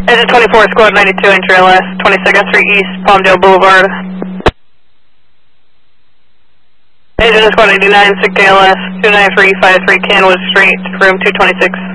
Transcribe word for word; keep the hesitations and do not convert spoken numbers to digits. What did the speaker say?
Engine twenty-four, squad ninety-two, enter L S, twenty-second Street East, Palmdale Boulevard. Engine squad eighty-nine, sick K L S, two nine three five three Canwood Street, room two twenty-six.